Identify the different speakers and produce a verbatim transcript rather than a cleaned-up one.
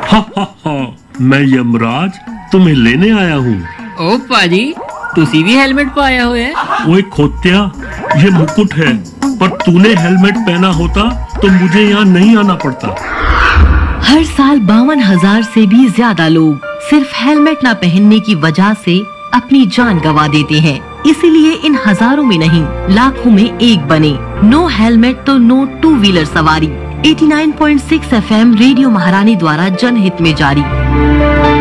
Speaker 1: हा हा हा, मैं यमराज तुम्हें लेने आया हूँ।
Speaker 2: ओ पाजी, तुसी भी हेलमेट पाया हुआ है?
Speaker 1: ओए खोत्या, ये मुकुट है, पर तूने हेलमेट पहना होता तो मुझे यहाँ नहीं आना पड़ता।
Speaker 3: हर साल बावन हजार से भी ज्यादा लोग सिर्फ हेलमेट न पहनने की वजह से अपनी जान गंवा देते हैं। इसीलिए इन हजारों में नहीं, लाखों में एक बने। नो हेलमेट तो नो टू व्हीलर सवारी। नवासी पॉइंट छह एफ एम रेडियो महारानी द्वारा जनहित में जारी।